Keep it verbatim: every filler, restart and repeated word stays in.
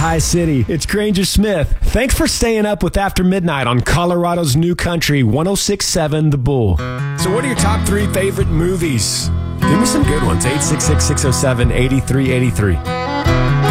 High City. It's Granger Smith. Thanks for staying up with After Midnight on Colorado's New Country, one oh six point seven The Bull. So what are your top three favorite movies? Give me some good ones. eight six six, six oh seven, eight three eight three.